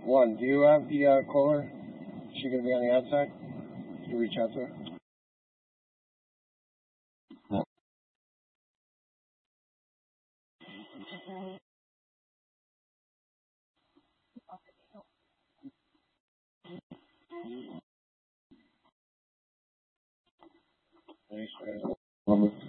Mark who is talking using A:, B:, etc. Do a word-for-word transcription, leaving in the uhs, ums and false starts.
A: One, do you have the uh, caller? Is she going to be on the outside? Can you reach out to her? No. Thanks,